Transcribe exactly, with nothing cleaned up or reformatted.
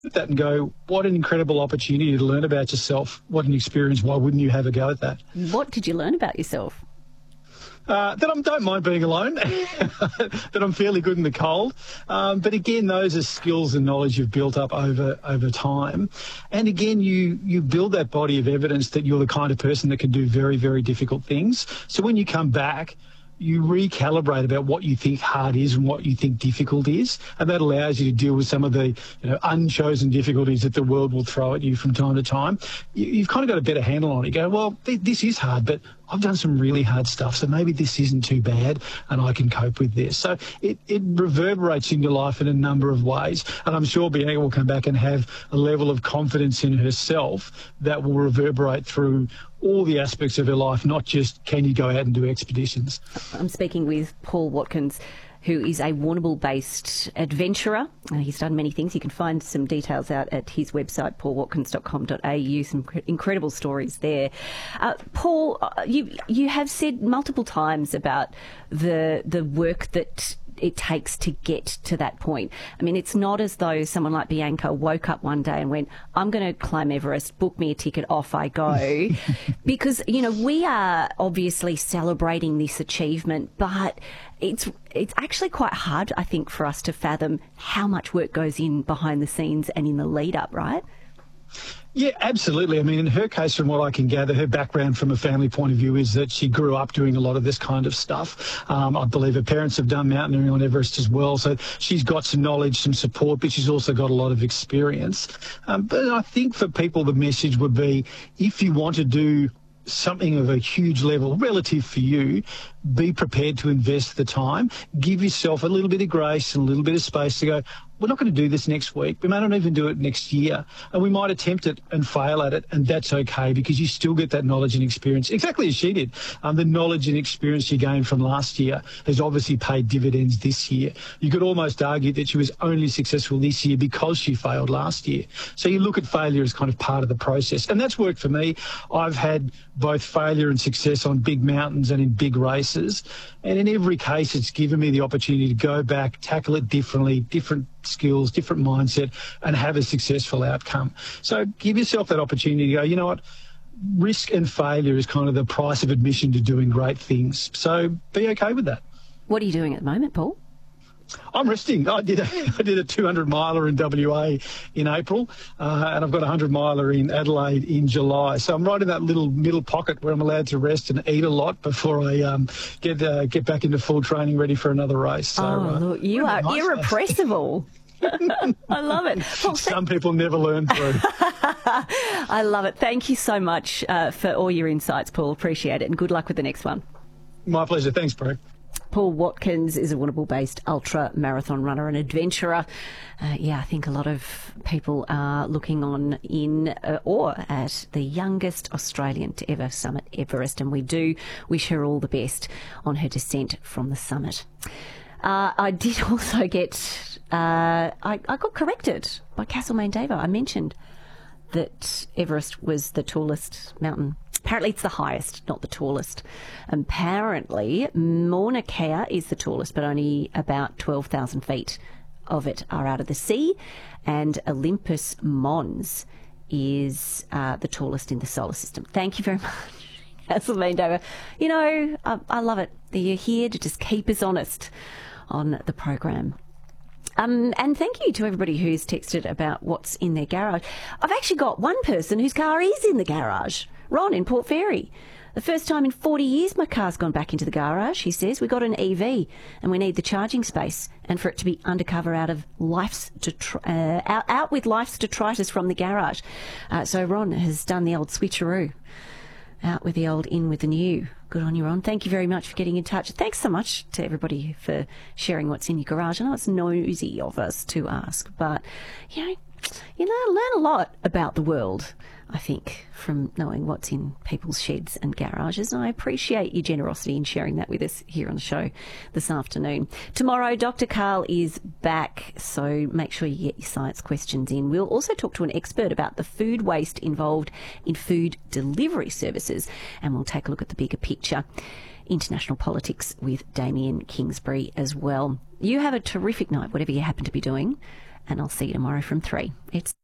at that and go, what an incredible opportunity to learn about yourself. What an experience. Why wouldn't you have a go at that? What did you learn about yourself? Uh, that I don't mind being alone, that I'm fairly good in the cold. Um, but again, those are skills and knowledge you've built up over over time. And again, you you build that body of evidence that you're the kind of person that can do very, very difficult things. So when you come back, you recalibrate about what you think hard is and what you think difficult is, and that allows you to deal with some of the, you know, unchosen difficulties that the world will throw at you from time to time. You, you've kind of got a better handle on it. You go, well, th- this is hard, but I've done some really hard stuff, so maybe this isn't too bad and I can cope with this. So it, it reverberates in your life in a number of ways, and I'm sure Bianca will come back and have a level of confidence in herself that will reverberate through all the aspects of her life, not just can you go out and do expeditions. I'm speaking with Paul Watkins, who is a Warrnambool-based adventurer. Uh, he's done many things. You can find some details out at his website, paul watkins dot com dot a u. Some incredible stories there. Uh, Paul, you you have said multiple times about the the work that it takes to get to that point. I mean, it's not as though someone like Bianca woke up one day and went, I'm going to climb Everest, book me a ticket, off I go. Because, you know, we are obviously celebrating this achievement, but it's it's actually quite hard, I think, for us to fathom how much work goes in behind the scenes and in the lead up, right? Yeah, absolutely. I mean, in her case, from what I can gather, her background from a family point of view is that she grew up doing a lot of this kind of stuff. Um, I believe her parents have done mountaineering on Everest as well. So she's got some knowledge, some support, but she's also got a lot of experience. Um, but I think for people, the message would be, if you want to do something of a huge level relative for you, be prepared to invest the time. Give yourself a little bit of grace and a little bit of space to go, we're not going to do this next week. We may not even do it next year. And we might attempt it and fail at it, and that's okay, because you still get that knowledge and experience, exactly as she did. Um, the knowledge and experience you gained from last year has obviously paid dividends this year. You could almost argue that she was only successful this year because she failed last year. So you look at failure as kind of part of the process. And that's worked for me. I've had both failure and success on big mountains and in big races. And in every case, it's given me the opportunity to go back, tackle it differently, different skills, different mindset, and have a successful outcome. So give yourself that opportunity to go, you know what, risk and failure is kind of the price of admission to doing great things. So be okay with that. What are you doing at the moment, Paul? I'm resting. I did a, I did a two hundred miler in W A in April, uh, and I've got a one hundred miler in Adelaide in July. So I'm right in that little middle pocket where I'm allowed to rest and eat a lot before I um, get uh, get back into full training, ready for another race. So, oh, uh, look, you are nice irrepressible. I love it. Well, some people never learn through. I love it. Thank you so much uh, for all your insights, Paul. Appreciate it, and good luck with the next one. My pleasure. Thanks, Brooke. Paul Watkins is a Warrnambool-based ultra-marathon runner and adventurer. Uh, yeah, I think a lot of people are looking on in uh, awe at the youngest Australian to ever summit Everest, and we do wish her all the best on her descent from the summit. Uh, I did also get... Uh, I, I got corrected by Castlemaine Davo. I mentioned that Everest was the tallest mountain. Apparently it's the highest, not the tallest. Apparently Mauna Kea is the tallest, but only about twelve thousand feet of it are out of the sea. And Olympus Mons is uh, the tallest in the solar system. Thank you very much, Castlemaine Dover. You know, I, I love it that you're here to just keep us honest on the program. Um, and thank you to everybody who's texted about what's in their garage. I've actually got one person whose car is in the garage. Ron in Port Fairy. The first time in forty years my car's gone back into the garage, he says. We got an E V and we need the charging space and for it to be undercover out of life's detri- uh, out, out with life's detritus from the garage. Uh, so Ron has done the old switcheroo. Out with the old, in with the new. Good on you, Ron. Thank you very much for getting in touch. Thanks so much to everybody for sharing what's in your garage. I know it's nosy of us to ask, but, you know, you know, learn a lot about the world, I think, from knowing what's in people's sheds and garages. And I appreciate your generosity in sharing that with us here on the show this afternoon. Tomorrow, Doctor Karl is back, so make sure you get your science questions in. We'll also talk to an expert about the food waste involved in food delivery services, and we'll take a look at the bigger picture. International politics with Damien Kingsbury as well. You have a terrific night, whatever you happen to be doing. and I'll see you tomorrow from three. It's